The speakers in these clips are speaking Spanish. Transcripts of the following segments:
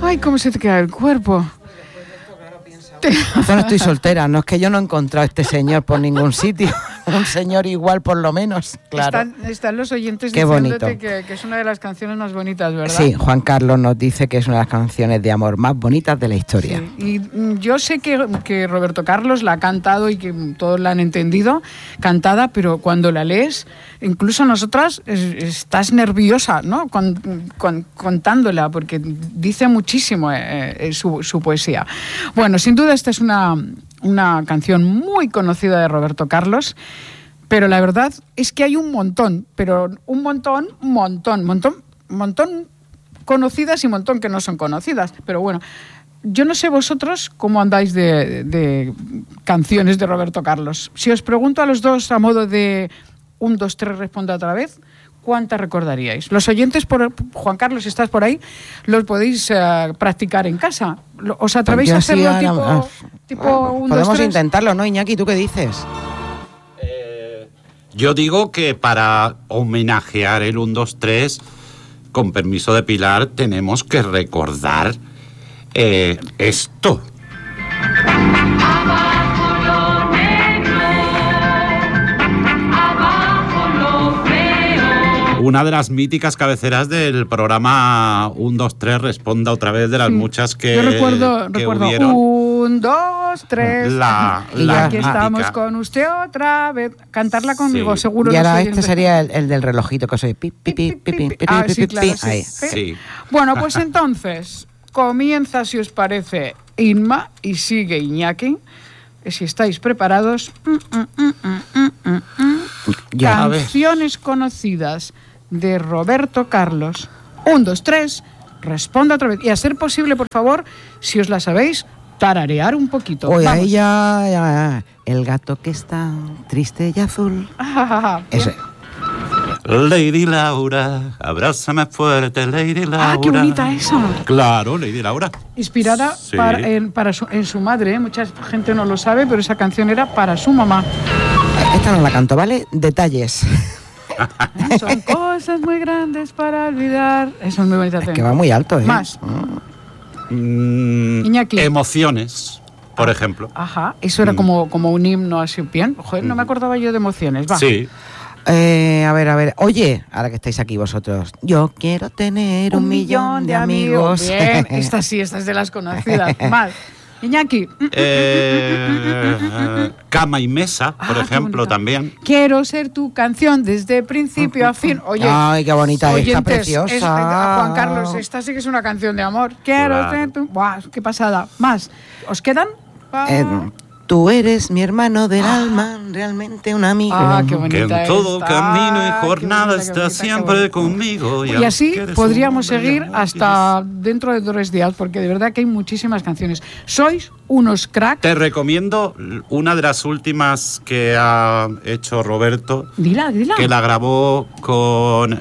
Ay, cómo se te queda el cuerpo. Yo no estoy soltera, no es que yo no he encontrado a este señor por ningún sitio. Un señor igual por lo menos, claro. Están los oyentes Qué diciéndote que es una de las canciones más bonitas, ¿verdad? Sí, Juan Carlos nos dice que es una de las canciones de amor más bonitas de la historia. Sí. Y yo sé que Roberto Carlos la ha cantado y que todos la han entendido cantada, pero cuando la lees, incluso nosotras estás nerviosa, ¿no? Contándola, porque dice muchísimo su poesía. Bueno, sin duda esta es una canción muy conocida de Roberto Carlos, pero la verdad es que hay un montón, pero un montón conocidas y un montón que no son conocidas. Pero bueno, yo no sé vosotros cómo andáis de canciones de Roberto Carlos. Si os pregunto a los dos a modo de 1, 2, 3, responda otra vez, ¿cuántas recordaríais? Los oyentes, Juan Carlos, si estás por ahí, los podéis practicar en casa. ¿Os atrevéis a hacerlo tipo 1, 2, 3? Podemos intentarlo, ¿no, Iñaki? ¿Tú qué dices? Yo digo que para homenajear el 1, 2, 3, con permiso de Pilar, tenemos que recordar esto. Una de las míticas cabeceras del programa 1, 2, 3, responda otra vez, de las muchas que yo recuerdo hubieron. 1, 2, 3. Y aquí estamos con usted otra vez. Cantarla conmigo, sí. Seguro. Y ahora este sería el del relojito que soy pi, pi, pi, pi, pi, pi, sí, claro, ahí. Sí. Bueno, pues entonces comienza, si os parece, Inma y sigue Iñaki. Si estáis preparados. Canciones conocidas de Roberto Carlos. 1, 2, 3, responda otra vez. Y a ser posible, por favor, si os la sabéis, tararear un poquito. Oye, ahí ya, el gato que está triste y azul. Ese. Lady Laura, abrázame fuerte, Lady Laura. ¡Ah, qué bonita esa! Claro, Lady Laura. Inspirada sí. en su madre, ¿eh? Mucha gente no lo sabe, pero esa canción era para su mamá. Esta no la canto, ¿vale? Detalles. Son cosas muy grandes para olvidar. Eso es muy bonita. Es que va muy alto, ¿eh? Más. Iñaki. Emociones, por ejemplo. Ajá, eso era como un himno así bien. Joder, no me acordaba yo de Emociones. Va. Sí. A ver. Oye, ahora que estáis aquí vosotros, yo quiero tener 1 millón de amigos. Bien, esta es de las conocidas. Más. Iñaki. Cama y mesa, por ejemplo, también. Quiero ser tu canción desde principio a fin. Oye, ay, qué bonita, oyentes, está preciosa. Juan Carlos, esta sí que es una canción de amor. Quiero ser tu... ¡Buah, qué pasada! Más. ¿Os quedan? Tú eres mi hermano del alma, realmente un amigo. Ah, qué bonita. Que en todo camino y jornada está siempre conmigo. Y así podríamos seguir hasta dentro de 3 días, porque de verdad que hay muchísimas canciones. Sois unos cracks. Te recomiendo una de las últimas que ha hecho Roberto. Dila. Que la grabó con...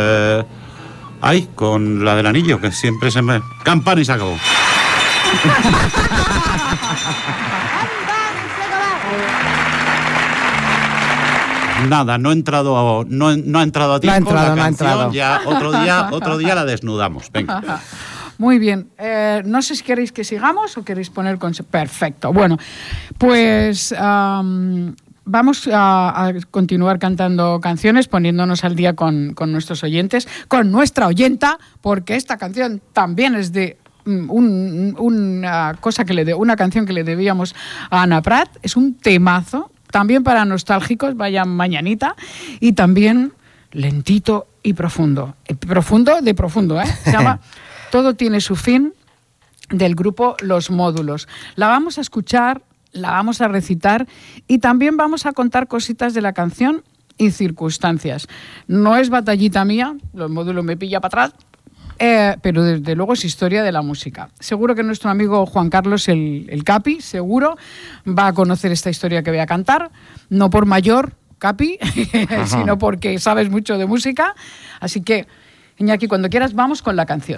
con la del anillo, que siempre se me... Campana y se acabó. Nada, no ha entrado a tiempo. No ha entrado. Ya otro día la desnudamos. Venga. Muy bien. No sé si queréis que sigamos o queréis poner... Perfecto. Bueno, pues vamos a continuar cantando canciones, poniéndonos al día con nuestros oyentes, con nuestra oyenta, porque esta canción también es de una canción que le debíamos a Ana Prat. Es un temazo. También para nostálgicos, vaya mañanita, y también lentito y profundo. Profundo, ¿eh? Se llama Todo tiene su fin, del grupo Los Módulos. La vamos a escuchar, la vamos a recitar y también vamos a contar cositas de la canción y circunstancias. No es batallita mía, Los Módulos me pilla para atrás, pero desde luego es historia de la música. Seguro que nuestro amigo Juan Carlos, el Capi, seguro va a conocer esta historia que voy a cantar, no por mayor, Capi, sino porque sabes mucho de música. Así que, Iñaki, cuando quieras, vamos con la canción.